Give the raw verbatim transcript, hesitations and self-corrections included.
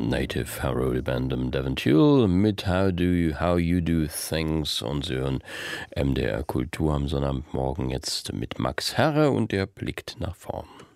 Native Herald Band im Devon Tule mit How Do You, How You Do Things, und Sie hören M D R Kultur am Sonnabendmorgen jetzt mit Max Herre und der blickt nach vorn.